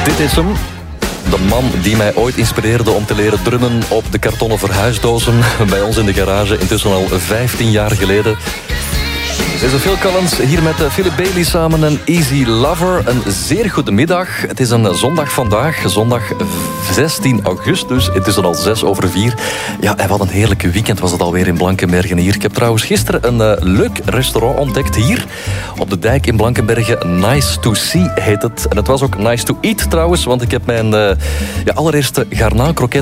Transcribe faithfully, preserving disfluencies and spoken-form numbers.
Dit is hem. De man die mij ooit inspireerde om te leren drummen op de kartonnen verhuisdozen bij ons in de garage, intussen al vijftien jaar geleden. Ze is Phil Collins hier met Philip Bailey samen en Easy Lover. Een zeer goede middag. Het is een zondag vandaag, zondag zestien augustus. Het is al zes over vier. Ja, en wat een heerlijke weekend was het alweer in Blankenbergen hier. Ik heb trouwens gisteren een uh, leuk restaurant ontdekt hier op de dijk in Blankenbergen. Nice to see heet het. En het was ook nice to eat trouwens, want ik heb mijn uh, ja, allereerste garnaalkroket